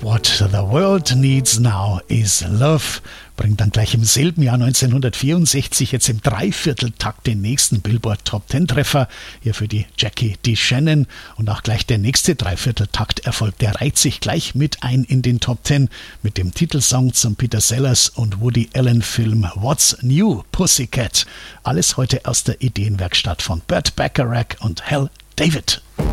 What the World Needs Now is Love bringt dann gleich im selben Jahr 1964 jetzt im Dreivierteltakt den nächsten Billboard Top 10 Treffer, hier für die Jackie DeShannon. Und auch gleich der nächste Dreivierteltakt-Erfolg, der reiht sich gleich mit ein in den Top 10 mit dem Titelsong zum Peter Sellers und Woody Allen Film What's New, Pussycat. Alles heute aus der Ideenwerkstatt von Burt Bacharach und Hal David.